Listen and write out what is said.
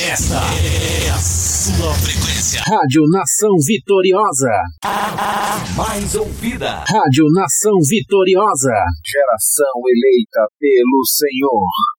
Esta é a sua frequência. Rádio Nação Vitoriosa. A mais ouvida. Rádio Nação Vitoriosa. Geração eleita pelo Senhor.